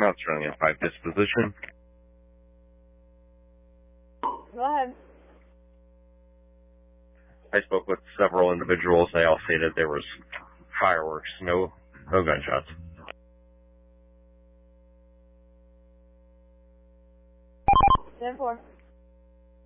whereabouts, running a 5 disposition. Go ahead. I spoke with several individuals. They all stated there was fireworks, no gunshots. 10-4.